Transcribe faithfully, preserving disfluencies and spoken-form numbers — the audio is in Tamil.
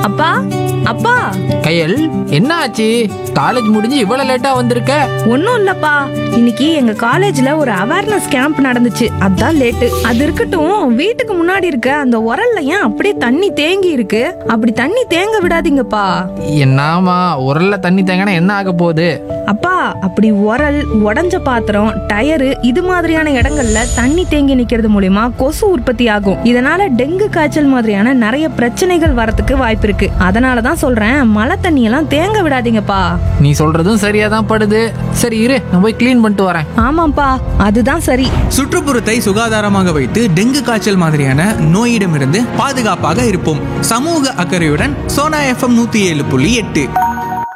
அப்பா அப்பா. கையல், என்ன ஆச்சு? காலேஜ் முடிஞ்சு இவ்வளவு லேட்டா வந்திருக்க? ஒன்றும் இல்லப்பா, இன்னைக்கு எங்க காலேஜ்ல ஒரு அவேர்னஸ் கேம்ப் நடந்துச்சு, அதான் லேட்டு. அது இருக்கட்டும், வீட்டுக்கு முன்னாடி இருக்க அந்த உரல்ல ஏன் அப்படியே தண்ணி தேங்கி இருக்கு? அப்படி தண்ணி தேங்க விடாதீங்கப்பா. என்னாமா, உரல்ல தண்ணி தேங்கினா என்ன ஆக போகுது? அப்பா, அப்படி உரல், உடஞ்ச பாத்திரம், டயரு இது மாதிரியான இடங்கள்ல தண்ணி தேங்கி நிக்கிறது மூலியமா கொசு உற்பத்தி ஆகும். இதனால டெங்கு காய்ச்சல் மாதிரியான நிறைய பிரச்சனைகள் வரதுக்கு வாய்ப்பு இருக்கு. அதனாலதான் சொல்றேன், மழை தண்ணி எல்லாம் தேங்க விடாதீங்கப்பா. நீ சொல்றதும் சரியா தான் படுது. சரி இரு, நான் போய் க்ளீன் பண்ணிட்டு வரேன். ஆமாப்பா, அதுதான் சரி. சுற்றுப்புறத்தை சுகாதாரமாக வைத்து டெங்கு காய்ச்சல் மாதிரியான நோயிடமிருந்து பாதுகாப்பாக இருப்போம். சமூக அக்கறையுடன் சோனா எஃப்எம் நூத்தி ஏழு புள்ளி எட்டு.